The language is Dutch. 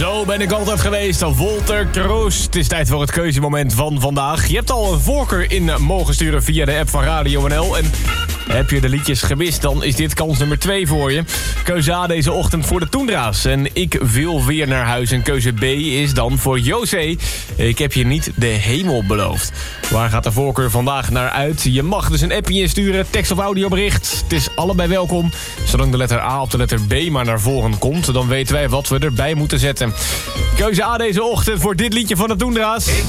Zo ben ik altijd geweest, Wolter Kroes. Het is tijd voor het keuzemoment van vandaag. Je hebt al een voorkeur in mogen sturen via de app van Radio NL. En heb je de liedjes gemist, dan is dit kans nummer 2 voor je. Keuze A deze ochtend voor de Toendra's. En ik wil weer naar huis. En keuze B is dan voor José. Ik heb je niet de hemel beloofd. Waar gaat de voorkeur vandaag naar uit? Je mag dus een appje insturen, tekst of audiobericht. Het is allebei welkom. Zolang de letter A op de letter B maar naar voren komt, dan weten wij wat we erbij moeten zetten. Keuze A deze ochtend voor dit liedje van de Toendra's.